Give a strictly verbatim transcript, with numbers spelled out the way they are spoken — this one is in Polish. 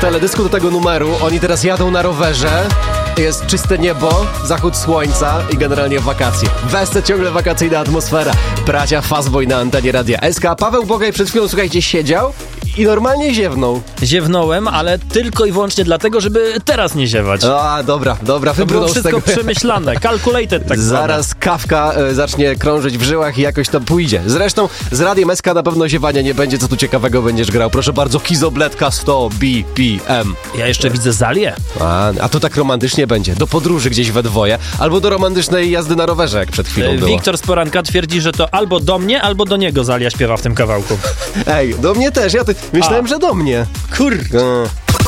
teledysku do tego numeru. Oni teraz jadą na rowerze. Jest czyste niebo, zachód słońca i generalnie wakacje. W S C ciągle wakacyjna atmosfera. Bracia Fazboy na antenie Radia S K. Paweł Bogaj przed chwilą, słuchajcie, siedział i normalnie ziewnął. Ziewnąłem, ale tylko i wyłącznie dlatego, żeby teraz nie ziewać. A, dobra, dobra. To było wszystko przemyślane, calculated tak Zaraz zwane. kawka e, zacznie krążyć w żyłach i jakoś to pójdzie. Zresztą z Radiem S K na pewno ziewania nie będzie. Co tu ciekawego będziesz grał? Proszę bardzo, Kizobletka sto B P M. Ja jeszcze widzę Zalię. A, a to tak romantycznie będzie. Do podróży gdzieś we dwoje, albo do romantycznej jazdy na rowerze, jak przed chwilą było. Wiktor z poranka twierdzi, że to albo do mnie, albo do niego Zalia śpiewa w tym kawałku. Ej, do mnie też. Ja ty... myślałem, A. że do mnie. Kurde. No.